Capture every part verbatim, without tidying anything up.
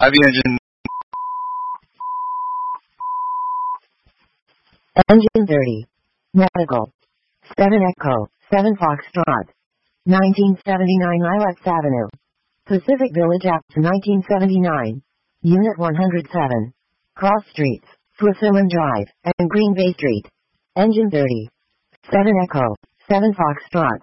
Heavy engine. Engine thirty. Medical. seven Echo, seven Foxtrot. nineteen seventy-nine Lilacs Avenue. Pacific Village Apps nineteen seventy-nine. Unit one hundred seven. Cross Streets, Swisserman Drive, and Green Bay Street. Engine thirty. seven Echo, seven Foxtrot.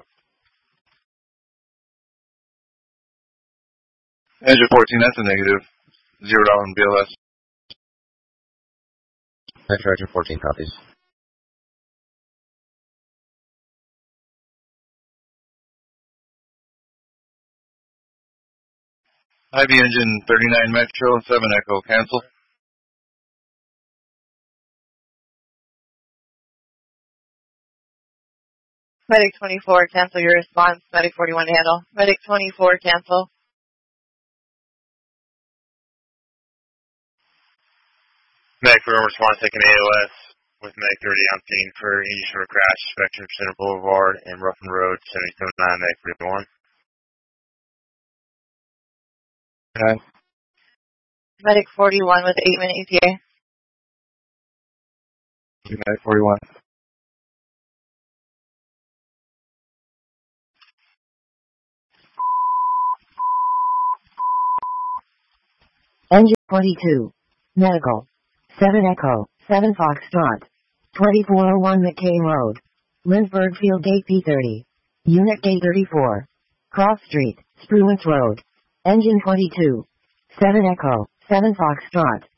Engine fourteen, that's a negative. Zero dollar in B L S. Metro Engine fourteen copies. Heavy engine thirty-nine Metro, seven Echo, cancel. Medic twenty-four, cancel your response. Medic forty-one, handle. Medic twenty-four, cancel. Medic for response taking A O S with Medic thirty on scene for engine short crash, Spectrum Center Boulevard and Ruffin Road, seventy-seven nine, Medic forty-one. Okay. Medic forty-one with eight minute E T A. Medic forty-one. Engine twenty-two. Medical. seven Echo, seven Foxtrot. twenty-four oh one McCain Road. Lindsberg Field Gate P thirty. Unit Gate thirty-four. Cross Street, Spruance Road. Engine twenty-two. seven Echo, seven Foxtrot.